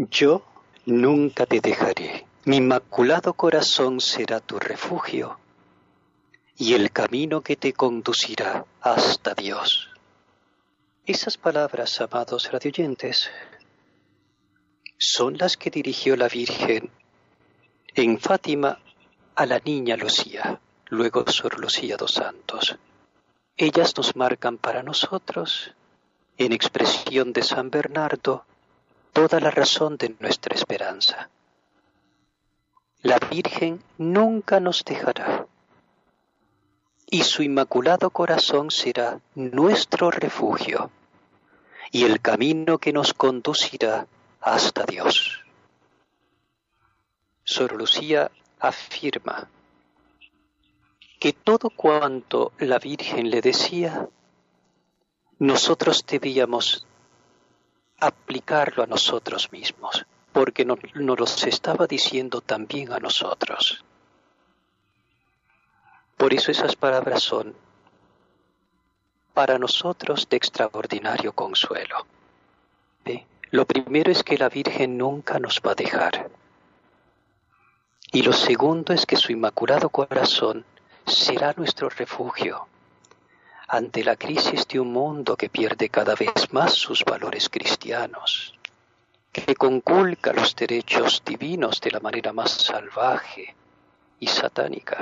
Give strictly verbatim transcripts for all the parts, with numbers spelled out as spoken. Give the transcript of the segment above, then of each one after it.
Yo nunca te dejaré. Mi inmaculado corazón será tu refugio y el camino que te conducirá hasta Dios. Esas palabras, amados radioyentes, son las que dirigió la Virgen en Fátima a la niña Lucía, luego Sor Lucía dos Santos. Ellas nos marcan para nosotros, en expresión de San Bernardo, toda la razón de nuestra esperanza. La Virgen nunca nos dejará, y su inmaculado corazón será nuestro refugio y el camino que nos conducirá hasta Dios. Sor Lucía afirma que todo cuanto la Virgen le decía, nosotros debíamos aplicarlo a nosotros mismos, porque nos, nos los estaba diciendo también a nosotros. Por eso esas palabras son para nosotros de extraordinario consuelo. ¿Ve? Lo primero es que la Virgen nunca nos va a dejar. Y lo segundo es que su inmaculado corazón será nuestro refugio ante la crisis de un mundo que pierde cada vez más sus valores cristianos, que conculca los derechos divinos de la manera más salvaje y satánica.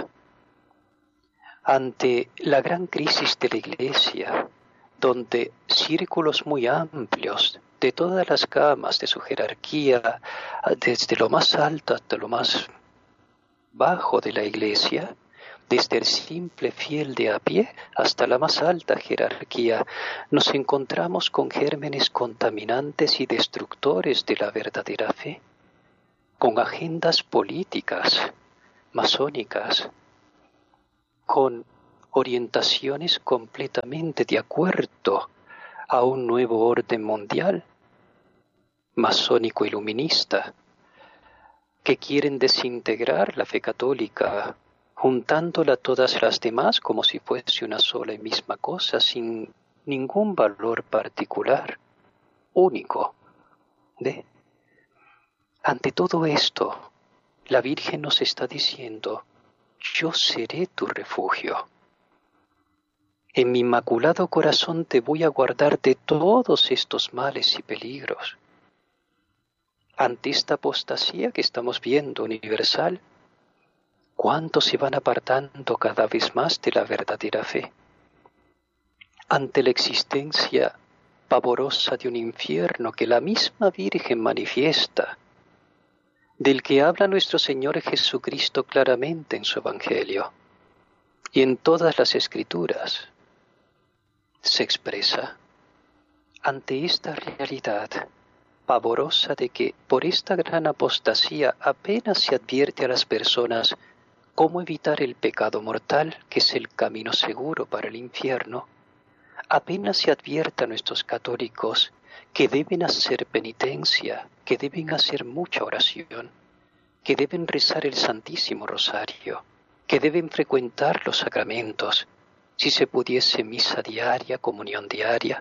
Ante la gran crisis de la Iglesia, donde círculos muy amplios de todas las gamas de su jerarquía, desde lo más alto hasta lo más bajo de la Iglesia, desde el simple fiel de a pie hasta la más alta jerarquía, nos encontramos con gérmenes contaminantes y destructores de la verdadera fe, con agendas políticas, masónicas, con orientaciones completamente de acuerdo a un nuevo orden mundial, masónico iluminista, que quieren desintegrar la fe católica, juntándola a todas las demás como si fuese una sola y misma cosa, sin ningún valor particular, único. ¿De? Ante todo esto, la Virgen nos está diciendo, yo seré tu refugio. En mi inmaculado corazón te voy a guardar de todos estos males y peligros. Ante esta apostasía que estamos viendo universal, ¿cuántos se van apartando cada vez más de la verdadera fe? Ante la existencia pavorosa de un infierno que la misma Virgen manifiesta, del que habla nuestro Señor Jesucristo claramente en su Evangelio y en todas las Escrituras, se expresa. Ante esta realidad pavorosa de que por esta gran apostasía apenas se advierte a las personas cómo evitar el pecado mortal, que es el camino seguro para el infierno, apenas se advierte a nuestros católicos que deben hacer penitencia, que deben hacer mucha oración, que deben rezar el Santísimo Rosario, que deben frecuentar los sacramentos, si se pudiese misa diaria, comunión diaria,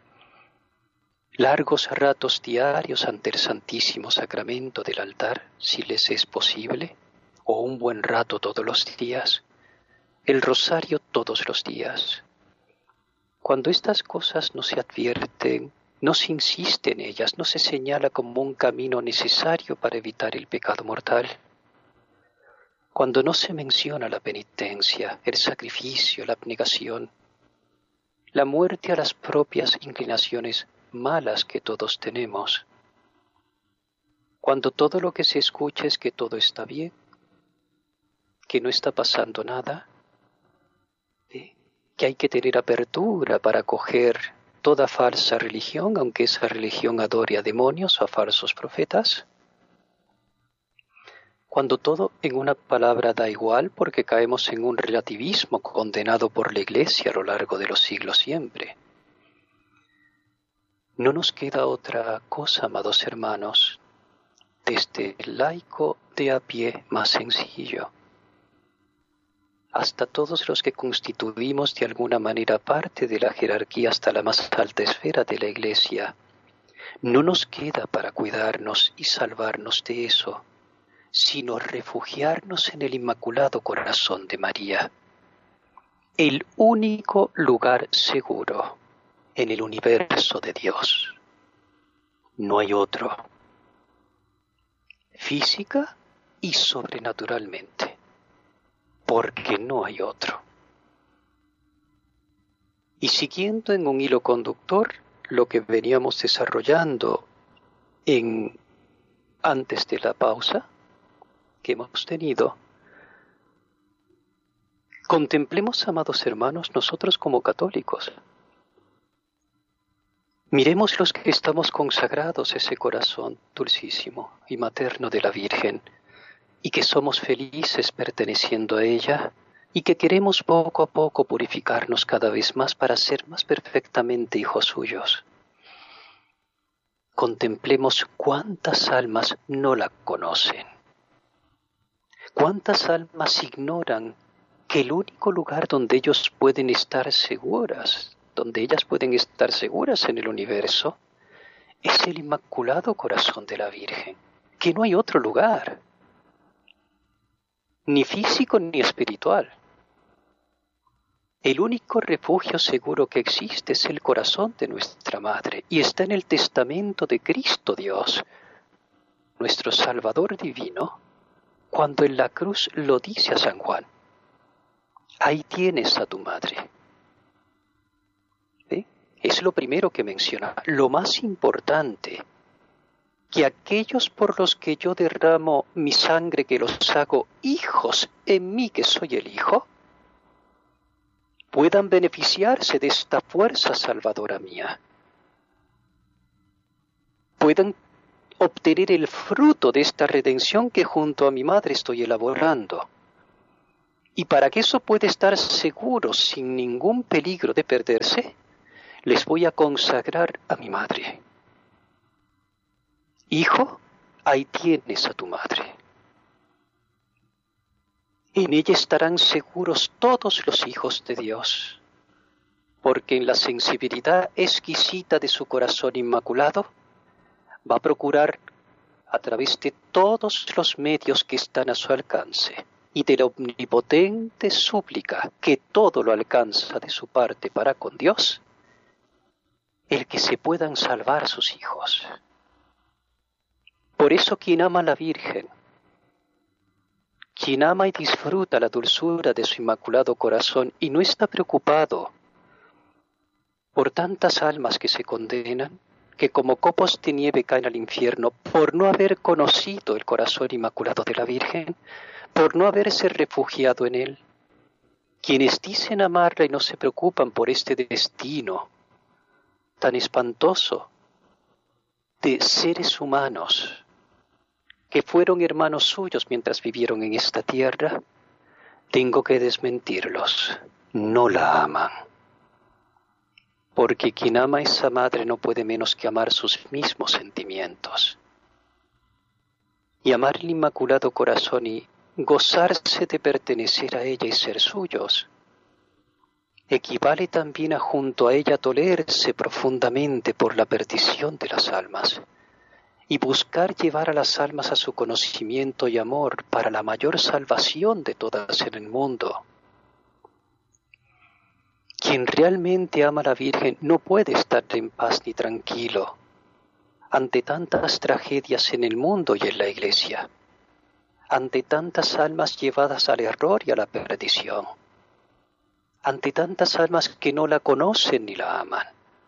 largos ratos diarios ante el Santísimo Sacramento del altar, si les es posible, o un buen rato todos los días, el rosario todos los días. Cuando estas cosas no se advierten, no se insiste en ellas, no se señala como un camino necesario para evitar el pecado mortal. Cuando no se menciona la penitencia, el sacrificio, la abnegación, la muerte a las propias inclinaciones malas que todos tenemos. Cuando todo lo que se escucha es que todo está bien, que no está pasando nada, ¿eh? Que hay que tener apertura para acoger toda falsa religión, aunque esa religión adore a demonios o a falsos profetas. Cuando todo en una palabra da igual porque caemos en un relativismo condenado por la Iglesia a lo largo de los siglos siempre. No nos queda otra cosa, amados hermanos, desde el laico de a pie más sencillo, hasta todos los que constituimos de alguna manera parte de la jerarquía hasta la más alta esfera de la Iglesia, No nos queda para cuidarnos y salvarnos de eso, sino refugiarnos en el Inmaculado Corazón de María, el único lugar seguro en el universo de Dios. No hay otro, física y sobrenaturalmente, porque no hay otro. Y siguiendo en un hilo conductor lo que veníamos desarrollando en, antes de la pausa que hemos tenido, contemplemos, amados hermanos, nosotros como católicos. Miremos los que estamos consagrados a ese corazón dulcísimo y materno de la Virgen, y que somos felices perteneciendo a ella, y que queremos poco a poco purificarnos cada vez más para ser más perfectamente hijos suyos. Contemplemos cuántas almas no la conocen, cuántas almas ignoran que el único lugar donde ellos pueden estar seguras, donde ellas pueden estar seguras en el universo, es el Inmaculado Corazón de la Virgen, que no hay otro lugar, ni físico ni espiritual. El único refugio seguro que existe es el corazón de nuestra Madre, y está en el testamento de Cristo Dios, nuestro Salvador divino, cuando en la cruz lo dice a San Juan: ahí tienes a tu madre. ¿Eh? Es lo primero que menciona, lo más importante, que aquellos por los que yo derramo mi sangre, que los hago hijos en mí que soy el Hijo, puedan beneficiarse de esta fuerza salvadora mía, puedan obtener el fruto de esta redención que junto a mi madre estoy elaborando. Y para que eso pueda estar seguro sin ningún peligro de perderse, les voy a consagrar a mi madre. Hijo, ahí tienes a tu madre. En ella estarán seguros todos los hijos de Dios, porque en la sensibilidad exquisita de su corazón inmaculado va a procurar a través de todos los medios que están a su alcance y de la omnipotente súplica que todo lo alcanza de su parte para con Dios, el que se puedan salvar sus hijos. Por eso quien ama a la Virgen, quien ama y disfruta la dulzura de su Inmaculado Corazón y no está preocupado por tantas almas que se condenan, que como copos de nieve caen al infierno por no haber conocido el corazón inmaculado de la Virgen, por no haberse refugiado en él, quienes dicen amarla y no se preocupan por este destino tan espantoso de seres humanos que fueron hermanos suyos mientras vivieron en esta tierra, tengo que desmentirlos. No la aman. Porque quien ama a esa madre no puede menos que amar sus mismos sentimientos. Y amar el Inmaculado Corazón y gozarse de pertenecer a ella y ser suyos, equivale también a junto a ella dolerse profundamente por la perdición de las almas y buscar llevar a las almas a su conocimiento y amor para la mayor salvación de todas en el mundo. Quien realmente ama a la Virgen no puede estar en paz ni tranquilo ante tantas tragedias en el mundo y en la Iglesia, ante tantas almas llevadas al error y a la perdición, ante tantas almas que no la conocen ni la aman.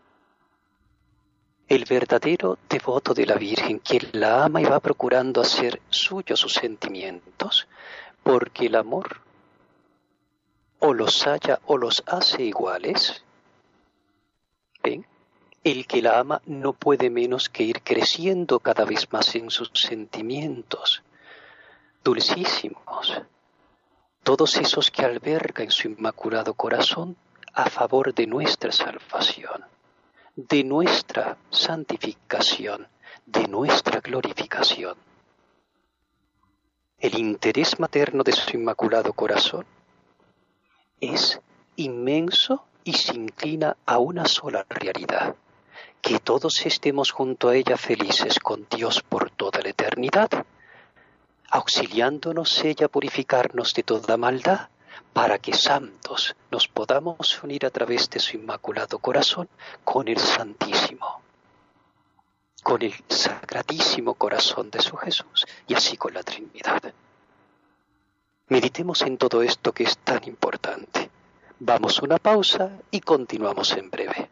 El verdadero devoto de la Virgen, quien la ama y va procurando hacer suyos sus sentimientos, porque el amor o los halla o los hace iguales. ¿Ven? El que la ama no puede menos que ir creciendo cada vez más en sus sentimientos dulcísimos, todos esos que alberga en su Inmaculado Corazón a favor de nuestra salvación, de nuestra santificación, de nuestra glorificación. El interés materno de su Inmaculado Corazón es inmenso y se inclina a una sola realidad, que todos estemos junto a ella felices con Dios por toda la eternidad, auxiliándonos ella a purificarnos de toda maldad, para que santos nos podamos unir a través de su inmaculado corazón con el Santísimo, con el Sacratísimo Corazón de su Jesús, y así con la Trinidad. Meditemos en todo esto que es tan importante. Vamos a una pausa y continuamos en breve.